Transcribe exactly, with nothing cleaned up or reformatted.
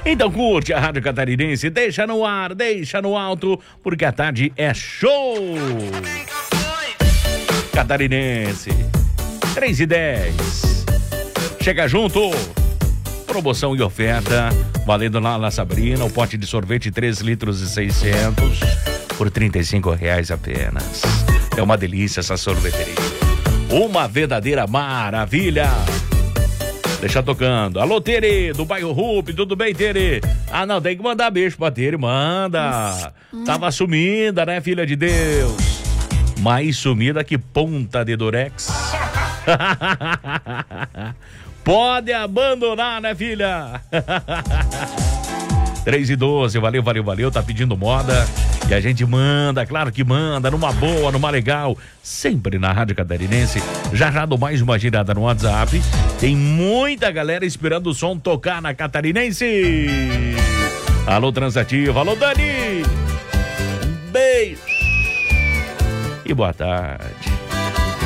Então curte a Rádio Catarinense, deixa no ar, deixa no alto, porque a tarde é show. Catarinense, três e dez. Chega junto. Promoção e oferta, valendo lá na Sabrina, o pote de sorvete três litros e seiscentos por trinta e cinco reais apenas. É uma delícia essa sorveteria. Uma verdadeira maravilha. Deixa tocando. Alô, Tere, do bairro Rupi, tudo bem, Tere? Ah, não, tem que mandar beijo pra Tere, manda. Tava sumida, né, filha de Deus? Mais sumida que ponta de Durex. Pode abandonar, né, filha? três e doze, valeu, valeu, valeu, tá pedindo moda. E a gente manda, claro que manda, numa boa, numa legal, sempre na Rádio Catarinense. Já já dou mais uma girada no WhatsApp. Tem muita galera esperando o som tocar na Catarinense. Alô, Transativa, alô, Dani. Um beijo. E boa tarde.